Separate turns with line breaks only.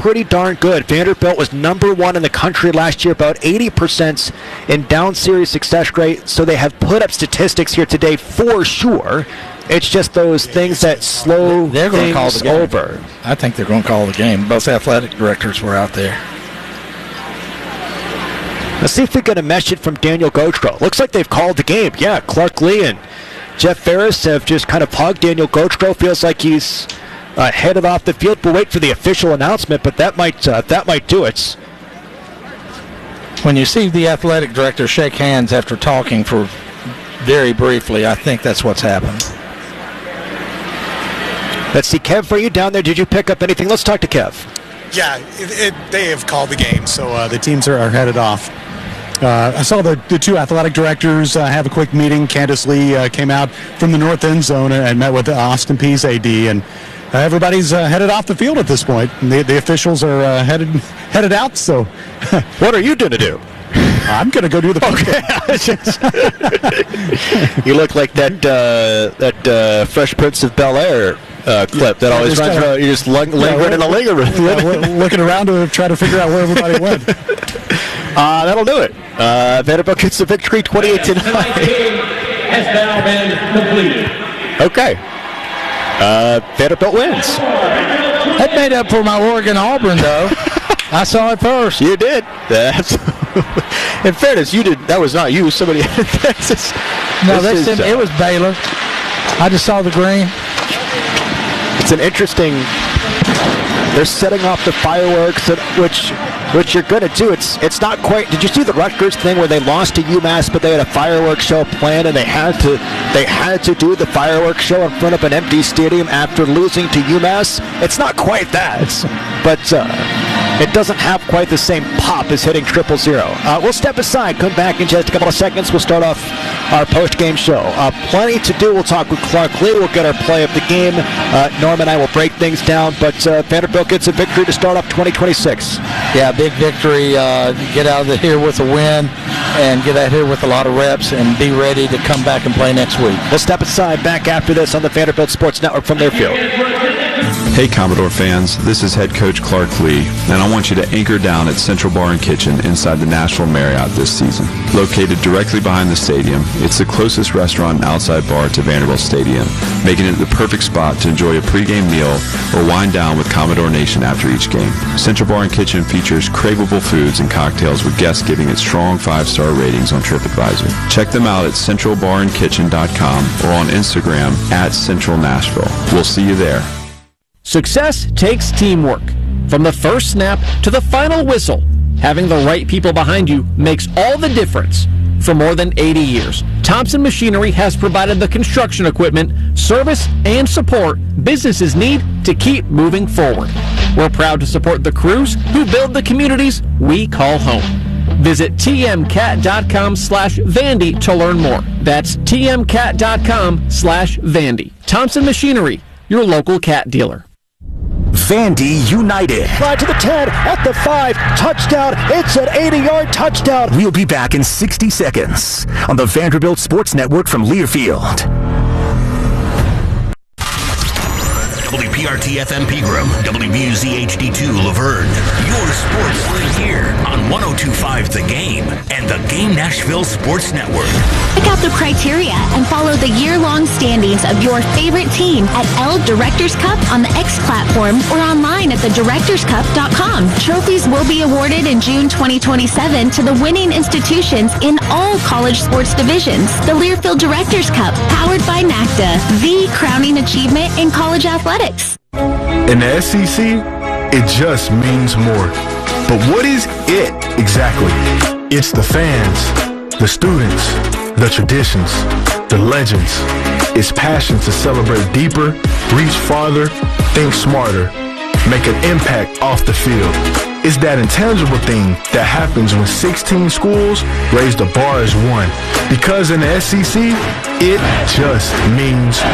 pretty darn good. Vanderbilt was number 1 in the country last year, about 80% in down series success rate, so they have put up statistics here today for sure. It's just those things that slow things over.
I think they're going to call the game. Both athletic directors were out there.
Let's see if we get a message from Daniel Gotro. Looks like they've called the game. Yeah, Clark Lee and Jeff Ferris have just kind of hugged Daniel Gotro. Feels like he's headed off the field. We'll wait for the official announcement, but that might do it.
When you see the athletic director shake hands after talking for very briefly, I think that's what's happened.
Let's see, Kev, are you down there? Did you pick up anything? Let's talk to Kev.
Yeah, they have called the game, so the teams are headed off. I saw the two athletic directors have a quick meeting. Candace Lee came out from the north end zone and met with Austin Peay's AD, and everybody's headed off the field at this point. The officials are headed out, so
what are you going to do?
I'm going to go do the
You look like that Fresh Prince of Bel-Air clip that always runs around. You're just lingering in a linger room.
Looking around to try to figure out where everybody went.
That'll do it. Vanderbilt gets the victory 28-9.
Has now been completed.
Okay. Vanderbilt wins.
That made up for my Oregon Auburn, though. I saw it first.
You did. In fairness, you did. That was not you. Somebody.
It was Baylor. I just saw the green.
It's an interesting. They're setting off the fireworks, which you're going to do. It's not quite. Did you see the Rutgers thing where they lost to UMass, but they had a fireworks show planned, and they had to do the fireworks show in front of an empty stadium after losing to UMass? It's not quite that, but it doesn't have quite the same pop as hitting 0-0. We'll step aside, come back in just a couple of seconds. We'll start off our post-game show. Plenty to do. We'll talk with Clark Lee. We'll get our play of the game. Norm and I will break things down, but Vanderbilt gets a victory to start off 2026.
Yeah, big victory. Get out of here with a win and get out here with a lot of reps and be ready to come back and play next week.
We'll step aside, back after this on the Vanderbilt Sports Network from their field.
Hey Commodore fans, this is head coach Clark Lee, and I want you to anchor down at Central Bar and Kitchen inside the Nashville Marriott this season. Located directly behind the stadium, it's the closest restaurant and outside bar to Vanderbilt Stadium, making it the perfect spot to enjoy a pregame meal or wind down with Commodore Nation after each game. Central Bar and Kitchen features craveable foods and cocktails with guests giving it strong 5-star ratings on TripAdvisor. Check them out at centralbarandkitchen.com or on Instagram at Central Nashville. We'll see you there.
Success takes teamwork. From the first snap to the final whistle, having the right people behind you makes all the difference. For more than 80 years, Thompson Machinery has provided the construction equipment, service, and support businesses need to keep moving forward. We're proud to support the crews who build the communities we call home. Visit tmcat.com/Vandy to learn more. That's tmcat.com/Vandy. Thompson Machinery, your local cat dealer.
Vandy United.
Right to the 10, at the 5, touchdown. It's an 80-yard touchdown.
We'll be back in 60 seconds on the Vanderbilt Sports Network from Learfield.
WPRT-FM Pegram, WBUZ HD2 Laverne. Your sports right here on 102.5 The Game and the Game Nashville Sports Network.
Check out the criteria and follow the year-long standings of your favorite team at L Directors Cup on the X platform or online at thedirectorscup.com. Trophies will be awarded in June 2027 to the winning institutions in all college sports divisions. The Learfield Directors Cup, powered by NACDA, the crowning achievement in college athletics.
In the SEC, it just means more. But what is it exactly? It's the fans, the students, the traditions, the legends. It's passion to celebrate deeper, reach farther, think smarter, make an impact off the field. It's that intangible thing that happens when 16 schools raise the bar as one. Because in the SEC, it just means